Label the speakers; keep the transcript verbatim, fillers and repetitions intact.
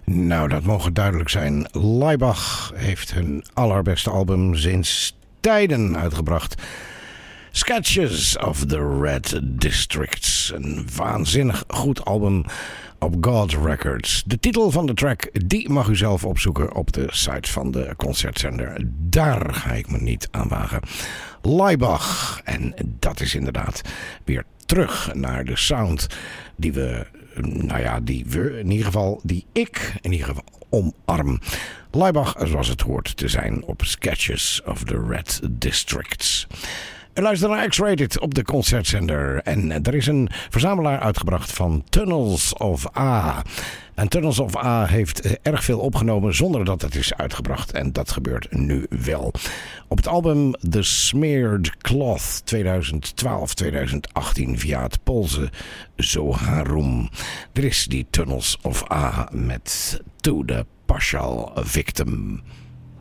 Speaker 1: Nou, dat mogen duidelijk zijn. Laibach heeft hun allerbeste album sinds tijden uitgebracht. Sketches of the Red Districts. Een waanzinnig goed album op God Records. De titel van de track, die mag u zelf opzoeken op de site van de concertzender. Daar ga ik me niet aan wagen. Laibach. En dat is inderdaad weer terug naar de sound die we, nou ja, die we in ieder geval, die ik in ieder geval omarm. Laibach zoals het hoort te zijn op Sketches of the Red Districts. En luister naar X-Rated op de concertzender. En er is een verzamelaar uitgebracht van Tunnels of A. En Tunnels of A heeft erg veel opgenomen zonder dat het is uitgebracht. En dat gebeurt nu wel. Op het album The Smeared Cloth tweeduizend twaalf tweeduizend achttien via het Poolse Zoharum. Er is die Tunnels of A met To the Partial Victim.